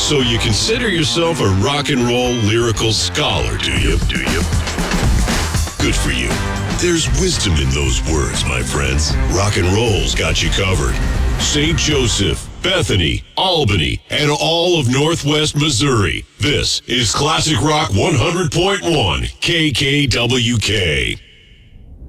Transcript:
So you consider yourself a rock and roll lyrical scholar, do you? Good for you. There's wisdom in those words, my friends. Rock and roll's got you covered. St. Joseph, Bethany, Albany, and all of Northwest Missouri. This is Classic Rock 100.1 KKWK.